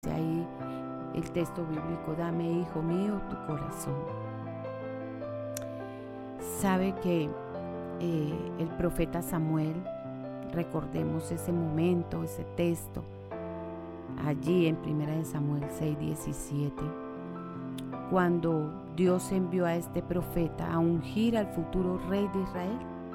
ahí el texto bíblico: dame, hijo mío, tu corazón. Sabe que el profeta Samuel, recordemos ese momento, ese texto, allí en 1 Samuel 6:17, cuando Dios envió a este profeta a ungir al futuro rey de Israel.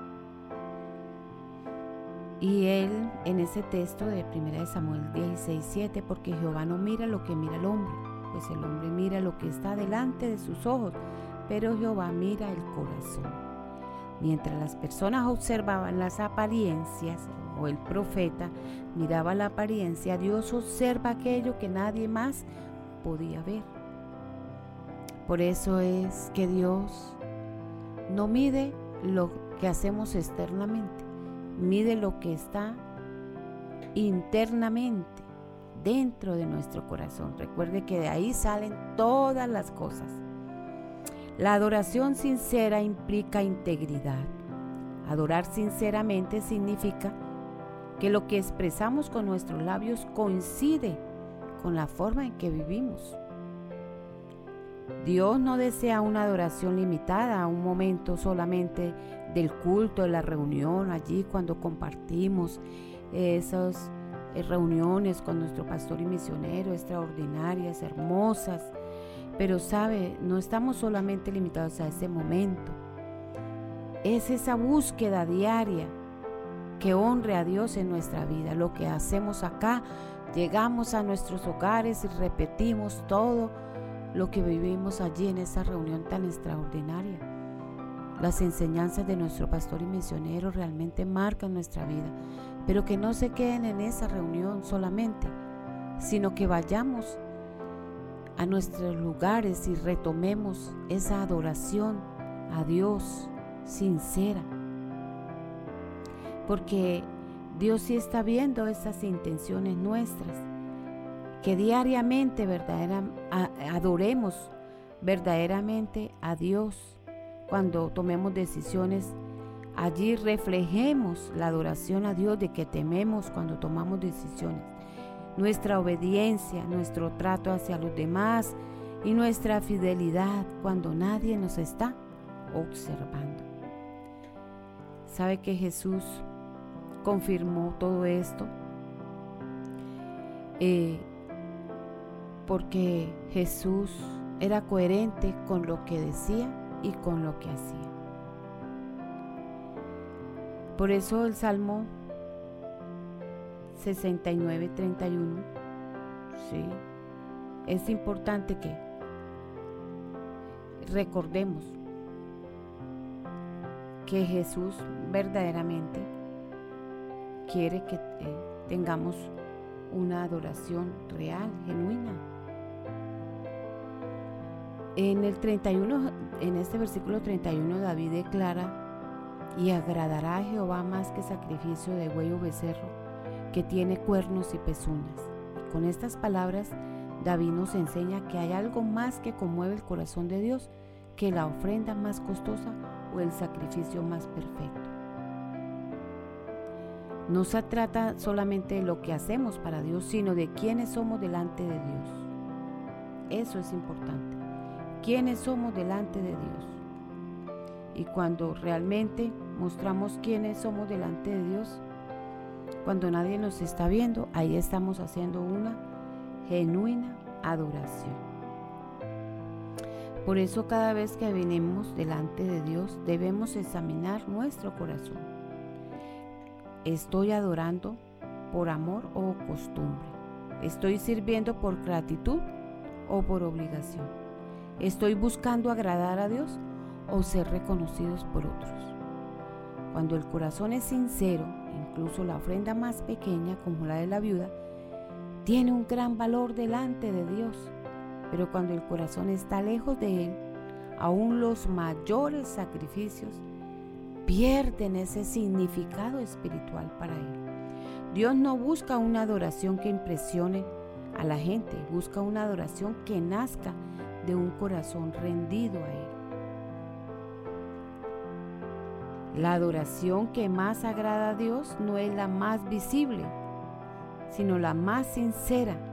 Y él, en ese texto de 1 Samuel 16:7, porque Jehová no mira lo que mira el hombre, pues el hombre mira lo que está delante de sus ojos, pero Jehová mira el corazón. Mientras las personas observaban las apariencias, o el profeta miraba la apariencia, Dios observa aquello que nadie más podía ver. Por eso es que Dios no mide lo que hacemos externamente, mide lo que está internamente, dentro de nuestro corazón. Recuerde que de ahí salen todas las cosas. La adoración sincera implica integridad. Adorar sinceramente significa que lo que expresamos con nuestros labios coincide con la forma en que vivimos. Dios no desea una adoración limitada a un momento solamente del culto, de la reunión, allí cuando compartimos esas reuniones con nuestro pastor y misionero, extraordinarias, hermosas. Pero sabe, no estamos solamente limitados a ese momento. Es esa búsqueda diaria que honre a Dios en nuestra vida. Lo que hacemos acá, llegamos a nuestros hogares y repetimos todo lo que vivimos allí en esa reunión tan extraordinaria. Las enseñanzas de nuestro pastor y misionero realmente marcan nuestra vida, pero que no se queden en esa reunión solamente, sino que vayamos a nuestros lugares y retomemos esa adoración a Dios sincera, porque Dios sí está viendo esas intenciones nuestras, que diariamente adoremos verdaderamente a Dios. Cuando tomemos decisiones, allí reflejemos la adoración a Dios, de que tememos cuando tomamos decisiones, nuestra obediencia, nuestro trato hacia los demás y nuestra fidelidad cuando nadie nos está observando. ¿Sabe que Jesús confirmó todo esto? Porque Jesús era coherente con lo que decía y con lo que hacía. Por eso el Salmo 69:31, sí, es importante que recordemos que Jesús verdaderamente quiere que tengamos una adoración real, genuina. En este versículo 31, David declara: y agradará a Jehová más que sacrificio de buey o becerro, que tiene cuernos y pezuñas. Y con estas palabras, David nos enseña que hay algo más que conmueve el corazón de Dios que la ofrenda más costosa o el sacrificio más perfecto. No se trata solamente de lo que hacemos para Dios, sino de quiénes somos delante de Dios. Eso es importante. ¿Quiénes somos delante de Dios? Y cuando realmente mostramos quiénes somos delante de Dios, cuando nadie nos está viendo, ahí estamos haciendo una genuina adoración. Por eso cada vez que venimos delante de Dios, debemos examinar nuestro corazón. ¿Estoy adorando por amor o costumbre? ¿Estoy sirviendo por gratitud o por obligación? ¿Estoy buscando agradar a Dios o ser reconocidos por otros? Cuando el corazón es sincero, incluso la ofrenda más pequeña, como la de la viuda, tiene un gran valor delante de Dios. Pero cuando el corazón está lejos de Él, aún los mayores sacrificios pierden ese significado espiritual para Él. Dios no busca una adoración que impresione a la gente, busca una adoración que nazca de un corazón rendido a Él. La adoración que más agrada a Dios no es la más visible, sino la más sincera,